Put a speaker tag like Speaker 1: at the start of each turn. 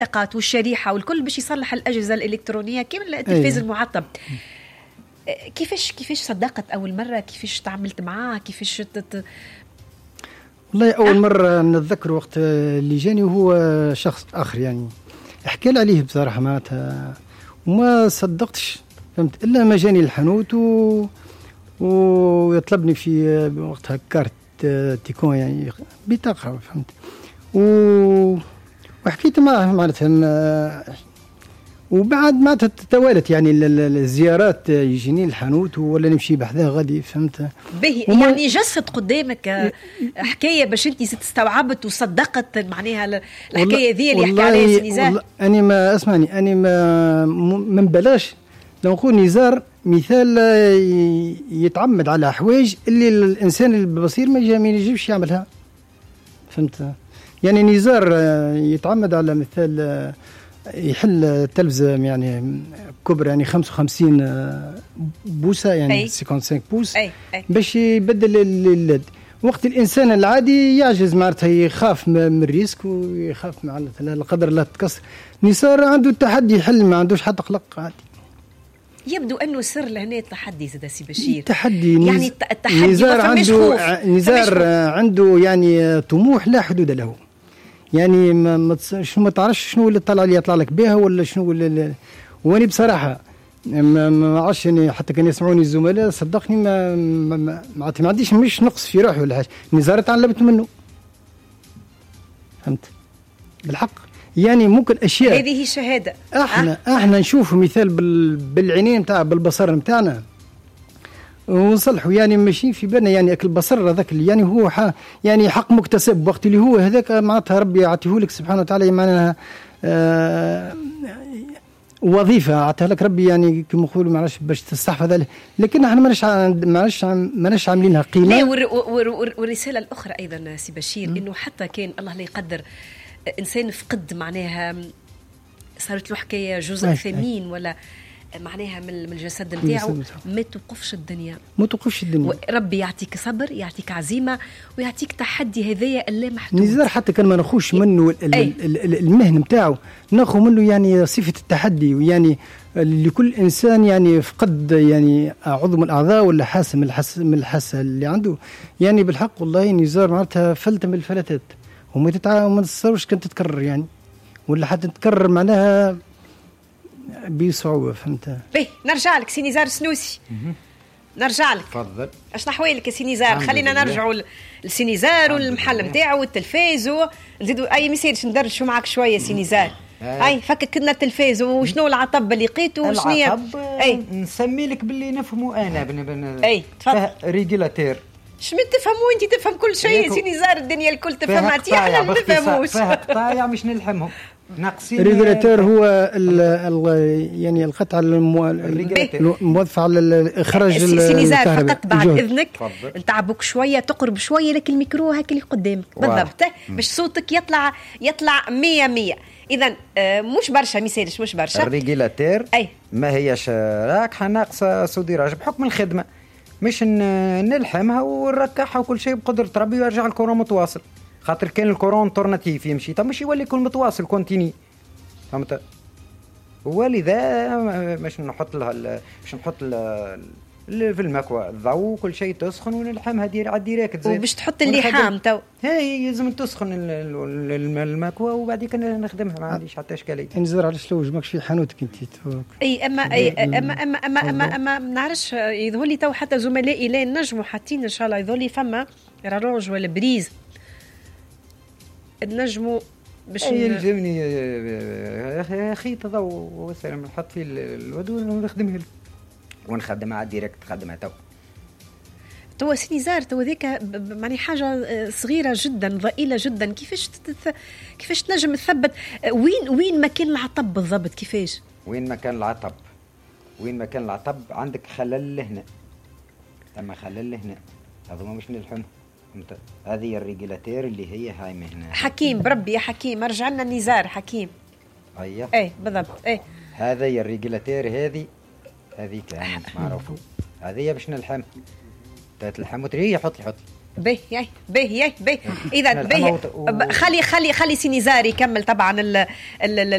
Speaker 1: والشريحة والكل باش يصلح الأجهزة الإلكترونية كامل التلفاز المعطب. كيفاش صدقت أول مرة؟ كيفاش تعاملت معاه؟ كيفاش
Speaker 2: والله أول مرة نتذكر وقت اللي جاني وهو شخص آخر يعني حكى عليه بصراحة معناتها وما صدقتش فهمت، إلا ما جاني الحانوت ويطلبني في وقتها كارت تيكون يعني بطاقة فهمت، وحكيت معه معناتها وبعد ما تتوالت يعني الزيارات يجيني الحانوت ولا نمشي بحذاه غادي فهمت
Speaker 1: به يعني جسد قدامك حكايه باش انت استوعبت وصدقت معناها الحكايه ذي اللي حكى عليها سي نزار.
Speaker 2: انا ما اسمعني انا ما نبلاش لو نقول نزار مثال يتعمد على احواج اللي الانسان البصير ما يجيبش يعملها فهمت. يعني نزار يتعمد على مثال يحل تلفزة يعني كبرى يعني 55 بوصة يعني 55 بوص باش يبدل الليد. وقت الإنسان العادي يعجز معناتها يخاف من الريسك ويخاف معناتها لا قدر الله تكسر. نزار عنده التحدي يحل ما عندوش حتى قلق عادي.
Speaker 1: يبدو أنه سر لهنا التحدي زاد سي بشير
Speaker 2: التحدي
Speaker 1: يعني التحدي نزار
Speaker 2: عنده يعني طموح لا حدود له يعني ما تعرفش شنو اللي طلع لي يطلع لك بها ولا شنو اللي واني بصراحه ما عرفش يعني حتى كان يسمعوني الزملاء صدقني ما عنديش مش نقص في روحي ولا حاجه. نزار تعلمت منه فهمت بالحق يعني ممكن اشياء
Speaker 1: هذه شهاده
Speaker 2: احنا نشوف مثال بالعينين نتاع بالبصر نتاعنا ونصلحوا يعني ماشيين في بالنا يعني اكل البصر هذاك اللي يعني هو يعني حق مكتسب وقت اللي هو هذاك معناتها ربي يعطيه لك سبحانه وتعالى معناها وظيفه عطاها لك ربي يعني كما نقولوا معلش باش تستحفظ عليه. لكن احنا ماناش عاملينها قيمه.
Speaker 1: لا والرساله الاخرى ايضا سي بشير انه حتى كان الله لا يقدر انسان فقد معناها صارت له حكايه جزء ثمين ولا معناها من الجسد نتاعو ما توقفش الدنيا ربي يعطيك صبر يعطيك عزيمه ويعطيك تحدي هذايا اللا محدود.
Speaker 2: نزار حتى كان ما نخوش منه المهن نتاعو ناخذ منه يعني صفه التحدي ويعني لكل انسان يعني فقد يعني عضو من الاعضاء ولا حاسه من الحاسه اللي عنده يعني بالحق والله نزار معناتها فلت من الفلتات وما تتصورش كانت تتكرر يعني ولا حتى تتكرر معناها بصعوبة فهمت.
Speaker 1: نرجع لك سي نزار السنوسي نرجع لك
Speaker 3: تفضل.
Speaker 1: اش نحوالك يا سي نزار؟ خلينا نرجعوا لسي نزار والمحل نتاعو والتلفاز نزيدوا اي ميسيرش ندردشوا معك شويه سي نزار. اي فكك لنا التلفاز وشنو العطب اللي لقيته وشنو
Speaker 3: العطب نسمي لك باللي نفهمه انا
Speaker 1: اي تفضل
Speaker 3: ريجولاتير
Speaker 1: شمن تفهموا انت تفهم كل شيء سي نزار الدنيا الكل تفهمها انت احنا ما نفهموش
Speaker 3: فيها قطايع مش نلحمهم ناقصين.
Speaker 2: ريجولاتور هو يعني القطعه الموظفه على اخراج
Speaker 1: سي نزار فقط بعد اذنك نتعبك شويه تقرب شويه لك الميكرو هاك اللي قدامك بالضبط باش صوتك يطلع 100. اذا مش برشا ميسالش مش برشا.
Speaker 3: الريجولاتور ما هيش راكحه ناقصه صديراج بحكم الخدمه مش نلحمها ونركعها وكل شيء بقدرة ربي ويرجع الكورون متواصل. خاطر كان الكورون تورناتيف يمشي طب مش يولي يكون متواصل كونتيني فهمت. ولذا مش نحط لها في المكوى الضوء وكل شيء تسخن ونلحمها على الديراكت زين
Speaker 1: وباش تحط اللحام تو
Speaker 3: هي لازم تسخن المكوى وبعديك نخدمها ما عنديش حتى اشكاليه.
Speaker 2: نزور على شلوج ماكش في حانوتك انت
Speaker 1: اما نعرفش يظهر لي تو حتى زملائي لا نجموا حاطين ان شاء الله يظهر لي فما رارونج ولا بريز النجموا باش
Speaker 3: يلزمني يا اخي تضو وسلام نحط في الودون ونخدمها ونخدمها على الديريكت خدمها
Speaker 1: تو سي نزار تو ذيك يعني حاجه صغيره جدا ضئيله جدا كيفاش تنجم تثبت وين مكان العطب بالضبط كيفاش
Speaker 3: وين مكان العطب عندك خلل لهنا اما خلل لهنا هذا مش نلحمه هذه الريجولاتير اللي هي هاي مهنة
Speaker 1: حكيم بربي يا حكيم ارجع لنا النزار حكيم اي بالضبط
Speaker 3: هذا هي الريجولاتير هذه كانت معروفه هذه باش نلحم تلحم وتري حط
Speaker 1: باهي اذا باهي خلي سي نزار يكمل طبعا